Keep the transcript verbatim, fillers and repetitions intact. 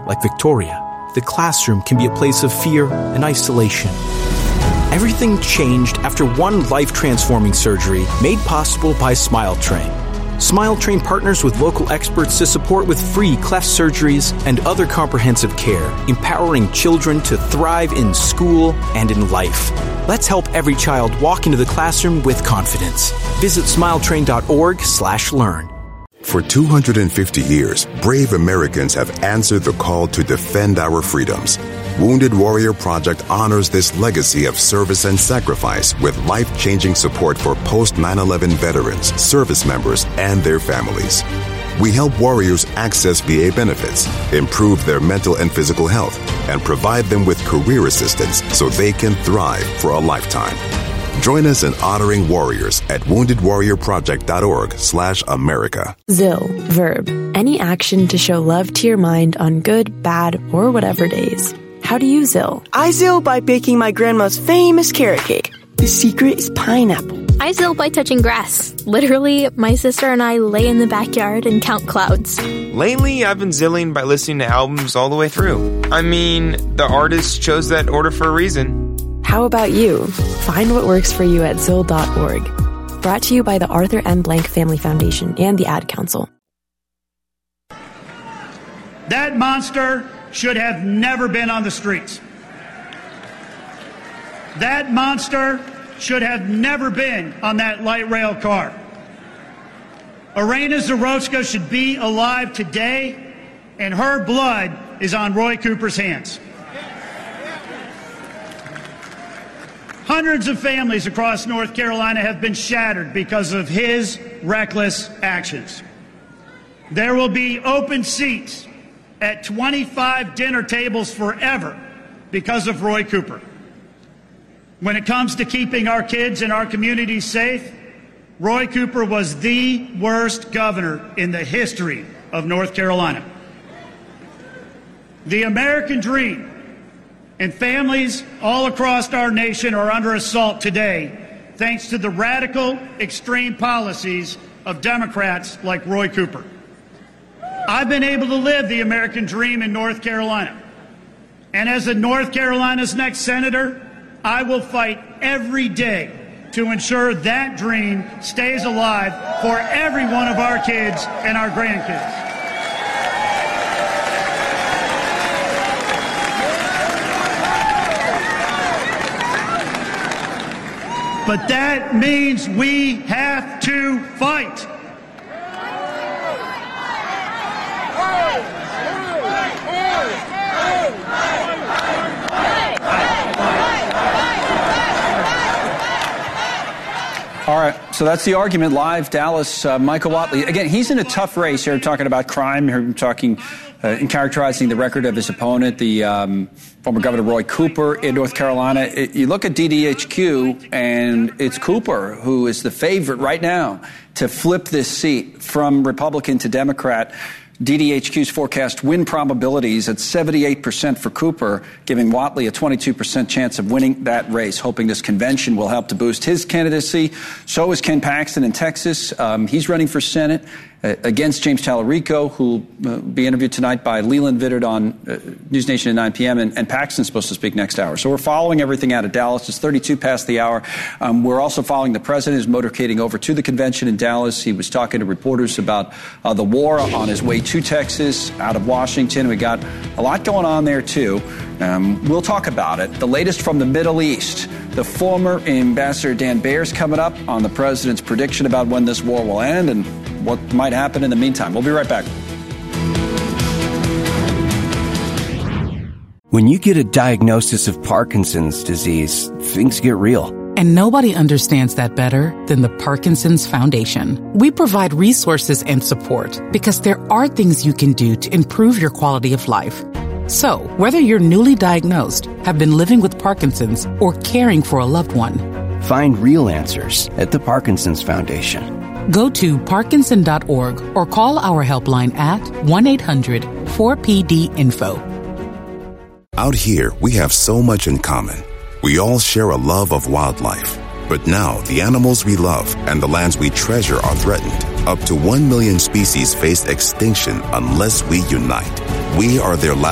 like Victoria, the classroom can be a place of fear and isolation. Everything changed after one life-transforming surgery made possible by SmileTrain. SmileTrain partners with local experts to support with free cleft surgeries and other comprehensive care, empowering children to thrive in school and in life. Let's help every child walk into the classroom with confidence. Visit smiletrain.org slash learn. For two hundred fifty years, brave Americans have answered the call to defend our freedoms. Wounded Warrior Project honors this legacy of service and sacrifice with life-changing support for post nine eleven veterans, service members, and their families. We help warriors access V A benefits, improve their mental and physical health, and provide them with career assistance so they can thrive for a lifetime. Join us in honoring warriors at wounded warrior project dot org slash America. Zill, verb, any action to show love to your mind on good, bad, or whatever days. How do you Zill? I Zill by baking my grandma's famous carrot cake. The secret is pineapple. I Zill by touching grass. Literally, my sister and I lay in the backyard and count clouds. Lately, I've been Zilling by listening to albums all the way through. I mean, the artist chose that order for a reason. How about you? Find what works for you at zill dot org. Brought to you by the Arthur M. Blank Family Foundation and the Ad Council. That monster should have never been on the streets. That monster should have never been on that light rail car. Irina Zarochka should be alive today, and her blood is on Roy Cooper's hands. Hundreds of families across North Carolina have been shattered because of his reckless actions. There will be open seats at twenty-five dinner tables forever because of Roy Cooper. When it comes to keeping our kids and our communities safe, Roy Cooper was the worst governor in the history of North Carolina. The American dream and families all across our nation are under assault today thanks to the radical, extreme policies of Democrats like Roy Cooper. I've been able to live the American dream in North Carolina. And as a North Carolina's next senator, I will fight every day to ensure that dream stays alive for every one of our kids and our grandkids. But that means we have to fight. All right, so that's the argument. Live, Dallas, uh, Michael Whatley. Again, he's in a tough race here, talking about crime, here talking uh, and characterizing the record of his opponent, the um, former Governor Roy Cooper in North Carolina. It, you look at D D H Q, and it's Cooper who is the favorite right now to flip this seat from Republican to Democrat. D D H Q's forecast win probabilities at seventy-eight percent for Cooper, giving Whatley a twenty-two percent chance of winning that race, hoping this convention will help to boost his candidacy. So is Ken Paxton in Texas. Um, he's running for Senate uh, against James Tallarico, who will uh, be interviewed tonight by Leland Vittert on uh, News Nation at nine p.m., and, and Paxton's supposed to speak next hour. So we're following everything out of Dallas. It's thirty-two past the hour. Um, we're also following the president, who's motorcading over to the convention in Dallas. He was talking to reporters about uh, the war on his way to Texas, out of Washington. We got a lot going on there, too. Um, we'll talk about it. The latest from the Middle East. The former Ambassador Dan Bayer's coming up on the president's prediction about when this war will end and what might happen in the meantime. We'll be right back. When you get a diagnosis of Parkinson's disease, things get real. And nobody understands that better than the Parkinson's Foundation. We provide resources and support because there are things you can do to improve your quality of life. So, whether you're newly diagnosed, have been living with Parkinson's, or caring for a loved one, find real answers at the Parkinson's Foundation. Go to parkinson dot org or call our helpline at one eight hundred four P D info. Out here, we have so much in common. We all share a love of wildlife. But now, the animals we love and the lands we treasure are threatened. Up to one million species face extinction unless we unite. We are their last